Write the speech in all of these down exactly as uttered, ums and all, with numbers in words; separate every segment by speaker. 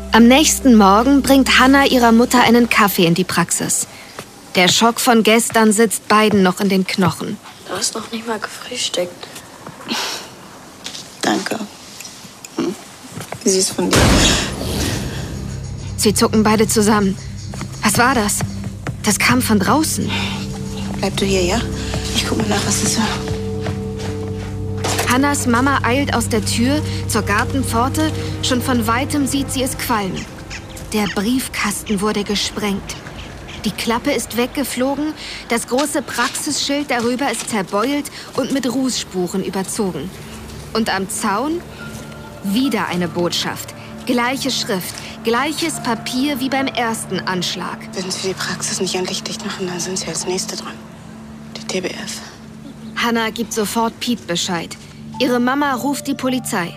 Speaker 1: Am nächsten Morgen bringt Hannah ihrer Mutter einen Kaffee in die Praxis. Der Schock von gestern sitzt beiden noch in den Knochen.
Speaker 2: Du hast noch nicht mal gefrühstückt.
Speaker 3: Danke. Hm. Wie süß von dir.
Speaker 1: Sie zucken beide zusammen. Was war das? Das kam von draußen.
Speaker 3: Bleib du hier, ja? Ich guck mal nach, was das war.
Speaker 1: Hannahs Mama eilt aus der Tür zur Gartenpforte. Schon von weitem sieht sie es qualmen. Der Briefkasten wurde gesprengt. Die Klappe ist weggeflogen, das große Praxisschild darüber ist zerbeult und mit Rußspuren überzogen. Und am Zaun wieder eine Botschaft. Gleiche Schrift, gleiches Papier wie beim ersten Anschlag.
Speaker 3: Wenn Sie die Praxis nicht endlich dicht machen, dann sind Sie als Nächste dran. Die T B F.
Speaker 1: Hannah gibt sofort Pete Bescheid. Ihre Mama ruft die Polizei.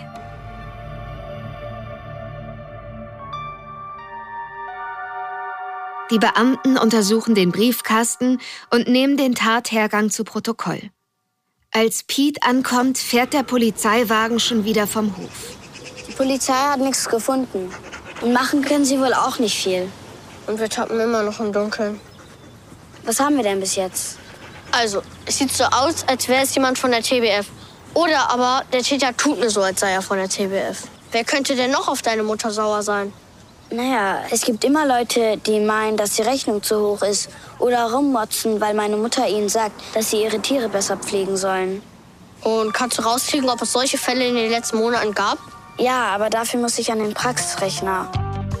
Speaker 1: Die Beamten untersuchen den Briefkasten und nehmen den Tathergang zu Protokoll. Als Pete ankommt, fährt der Polizeiwagen schon wieder vom Hof.
Speaker 2: Die Polizei hat nichts gefunden. Und machen können sie wohl auch nicht viel.
Speaker 4: Und wir tappen immer noch im Dunkeln.
Speaker 2: Was haben wir denn bis jetzt?
Speaker 4: Also, es sieht so aus, als wäre es jemand von der T B F. Oder aber der Täter tut mir so, als sei er von der T B F. Wer könnte denn noch auf deine Mutter sauer sein?
Speaker 2: Naja, es gibt immer Leute, die meinen, dass die Rechnung zu hoch ist. Oder rummotzen, weil meine Mutter ihnen sagt, dass sie ihre Tiere besser pflegen sollen.
Speaker 4: Und kannst du rauskriegen, ob es solche Fälle in den letzten Monaten gab?
Speaker 2: Ja, aber dafür muss ich an den Praxisrechner.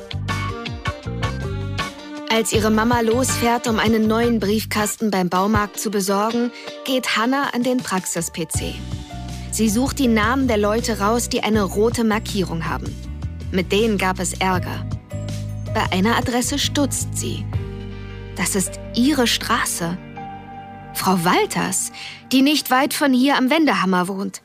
Speaker 1: Als ihre Mama losfährt, um einen neuen Briefkasten beim Baumarkt zu besorgen, geht Hannah an den Praxis-P C. Sie sucht die Namen der Leute raus, die eine rote Markierung haben. Mit denen gab es Ärger. Bei einer Adresse stutzt sie. Das ist ihre Straße. Frau Walters, die nicht weit von hier am Wendehammer wohnt.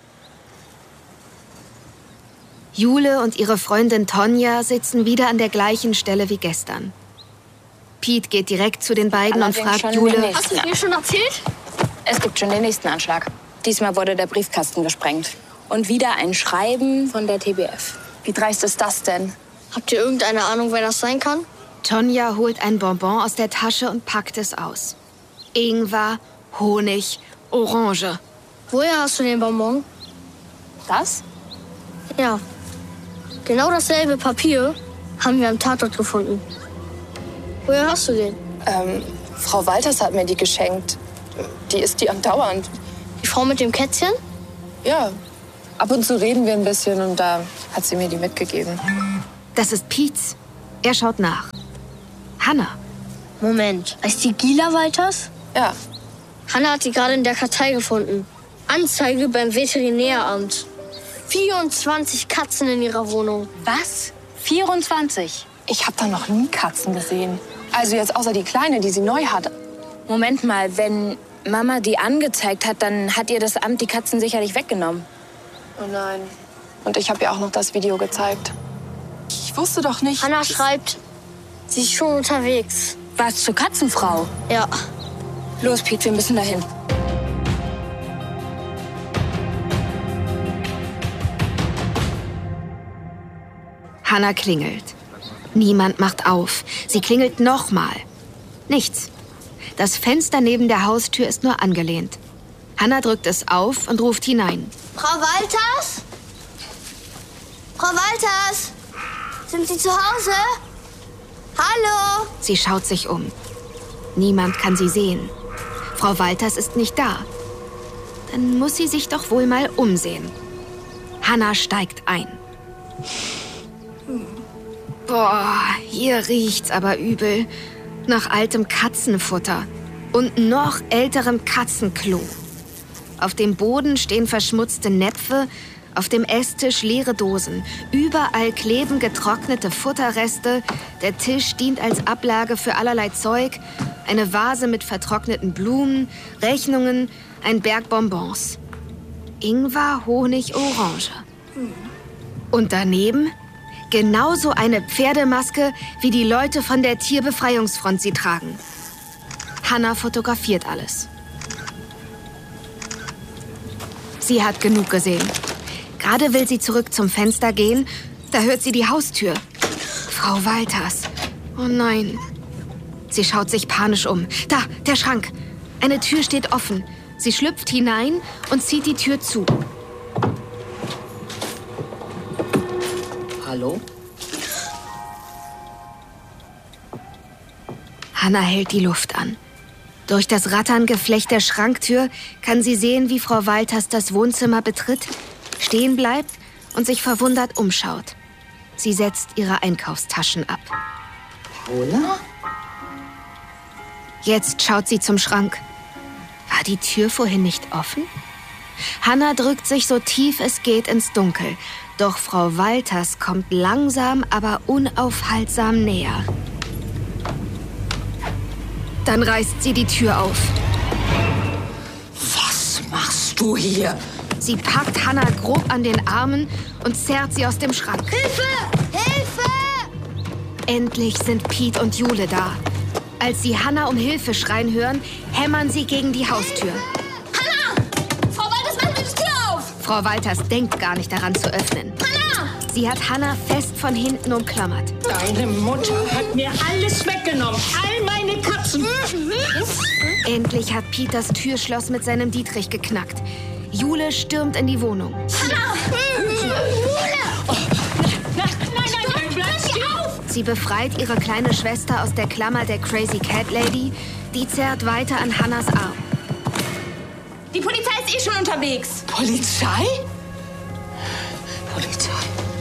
Speaker 1: Jule und ihre Freundin Tonja sitzen wieder an der gleichen Stelle wie gestern. Pete geht direkt zu den beiden und fragt Jule:
Speaker 4: Hast du es mir schon erzählt?
Speaker 5: Es gibt schon den nächsten Anschlag. Diesmal wurde der Briefkasten gesprengt. Und wieder ein Schreiben von der T B F. Wie dreist ist das denn?
Speaker 4: Habt ihr irgendeine Ahnung, wer das sein kann?
Speaker 1: Tonja holt ein Bonbon aus der Tasche und packt es aus. Ingwer, Honig, Orange.
Speaker 4: Woher hast du den Bonbon?
Speaker 5: Das?
Speaker 4: Ja. Genau dasselbe Papier haben wir am Tatort gefunden. Woher hast du den?
Speaker 6: Ähm, Frau Walters hat mir die geschenkt. Die isst die andauernd.
Speaker 4: Die Frau mit dem Kätzchen?
Speaker 6: Ja. Ab und zu reden wir ein bisschen und da hat sie mir die mitgegeben.
Speaker 1: Das ist Pietz. Er schaut nach. Hannah.
Speaker 4: Moment, heißt die Gila Walters?
Speaker 6: Ja.
Speaker 4: Hannah hat die gerade in der Kartei gefunden. Anzeige beim Veterinäramt. vierundzwanzig Katzen in ihrer Wohnung.
Speaker 5: Was? vierundzwanzig?
Speaker 6: Ich habe da noch nie Katzen gesehen. Also jetzt außer die Kleine, die sie neu hat.
Speaker 5: Moment mal, wenn Mama die angezeigt hat, dann hat ihr das Amt die Katzen sicherlich weggenommen.
Speaker 6: Oh nein. Und ich habe ihr auch noch das Video gezeigt. Ich wusste doch nicht...
Speaker 4: Hannah schreibt, sie ist schon unterwegs.
Speaker 5: Was, zur Katzenfrau?
Speaker 4: Ja.
Speaker 5: Los, Pete, wir müssen dahin.
Speaker 1: Hannah klingelt. Niemand macht auf. Sie klingelt nochmal. Nichts. Das Fenster neben der Haustür ist nur angelehnt. Hannah drückt es auf und ruft hinein.
Speaker 2: Frau Walters? Frau Walters? Sind Sie zu Hause? Hallo?
Speaker 1: Sie schaut sich um. Niemand kann sie sehen. Frau Walters ist nicht da. Dann muss sie sich doch wohl mal umsehen. Hannah steigt ein. Boah, hier riecht's aber übel. Nach altem Katzenfutter und noch älterem Katzenklo. Auf dem Boden stehen verschmutzte Näpfe, auf dem Esstisch leere Dosen. Überall kleben getrocknete Futterreste. Der Tisch dient als Ablage für allerlei Zeug. Eine Vase mit vertrockneten Blumen, Rechnungen, ein Berg Bonbons. Ingwer, Honig, Orange. Und daneben genauso eine Pferdemaske, wie die Leute von der Tierbefreiungsfront sie tragen. Hannah fotografiert alles. Sie hat genug gesehen. Gerade will sie zurück zum Fenster gehen, da hört sie die Haustür. Frau Walters. Oh nein. Sie schaut sich panisch um. Da, der Schrank. Eine Tür steht offen. Sie schlüpft hinein und zieht die Tür zu.
Speaker 7: Hallo?
Speaker 1: Hannah hält die Luft an. Durch das Ratterngeflecht der Schranktür kann sie sehen, wie Frau Walters das Wohnzimmer betritt, stehen bleibt und sich verwundert umschaut. Sie setzt ihre Einkaufstaschen ab.
Speaker 7: Paula?
Speaker 1: Jetzt schaut sie zum Schrank. War die Tür vorhin nicht offen? Hannah drückt sich so tief es geht ins Dunkel. Doch Frau Walters kommt langsam, aber unaufhaltsam näher. Dann reißt sie die Tür auf.
Speaker 7: Was machst du hier?
Speaker 1: Sie packt Hannah grob an den Armen und zerrt sie aus dem Schrank.
Speaker 4: Hilfe! Hilfe!
Speaker 1: Endlich sind Pete und Jule da. Als sie Hannah um Hilfe schreien hören, hämmern sie gegen die Haustür.
Speaker 4: Hannah! Frau Walters, mach mir die Tür auf!
Speaker 1: Frau Walters denkt gar nicht daran zu öffnen.
Speaker 4: Hannah!
Speaker 1: Sie hat Hannah fest von hinten umklammert.
Speaker 8: Deine Mutter hat mir alles weggenommen. All meine Katzen.
Speaker 1: Endlich hat Pete das Türschloss mit seinem Dietrich geknackt. Jule stürmt in die Wohnung.
Speaker 4: Hannah!
Speaker 8: Oh. Nein, nein, nein, nein, bleib stehen.
Speaker 1: Sie befreit ihre kleine Schwester aus der Klammer der Crazy Cat Lady. Die zerrt weiter an Hannahs Arm.
Speaker 5: Die Polizei ist eh schon unterwegs.
Speaker 7: Polizei? Polizei.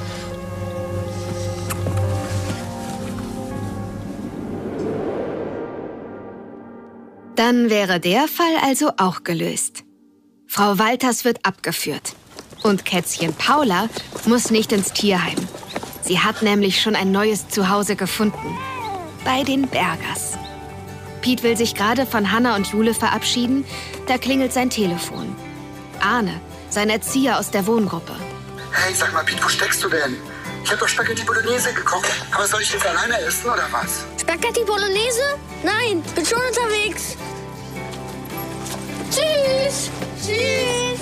Speaker 1: Dann wäre der Fall also auch gelöst. Frau Walters wird abgeführt. Und Kätzchen Paula muss nicht ins Tierheim. Sie hat nämlich schon ein neues Zuhause gefunden. Bei den Bergers. Pete will sich gerade von Hannah und Jule verabschieden. Da klingelt sein Telefon. Arne, sein Erzieher aus der Wohngruppe.
Speaker 9: Hey, sag mal, Pete, wo steckst du denn? Ich habe doch Spaghetti Bolognese gekocht. Aber soll ich jetzt alleine essen oder was?
Speaker 4: Spaghetti Bolognese? Nein, bin schon unterwegs. Tschüss! Tschüss!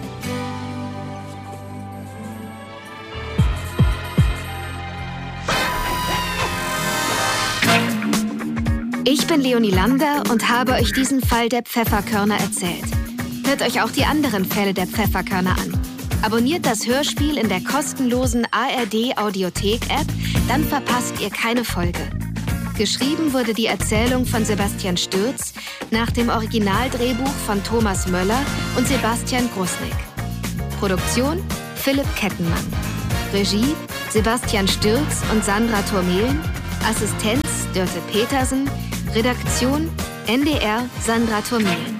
Speaker 1: Ich bin Leonie Lander und habe euch diesen Fall der Pfefferkörner erzählt. Hört euch auch die anderen Fälle der Pfefferkörner an. Abonniert das Hörspiel in der kostenlosen A R D Audiothek-App, dann verpasst ihr keine Folge. Geschrieben wurde die Erzählung von Sebastian Stürz nach dem Originaldrehbuch von Thomas Möller und Sebastian Grusnick. Produktion Philipp Kettenmann. Regie Sebastian Stürz und Sandra Turmelen. Assistenz Dörte Petersen. Redaktion N D R Sandra Turmelen.